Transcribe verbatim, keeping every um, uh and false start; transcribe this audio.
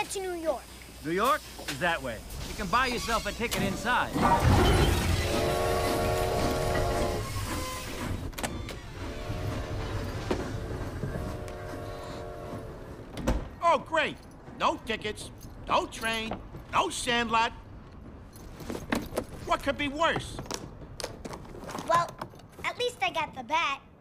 get to New York? New York is that way. You can buy yourself a ticket inside. Oh, great. No tickets, no train, no Sandlot. What could be worse? Well, at least I got the bat.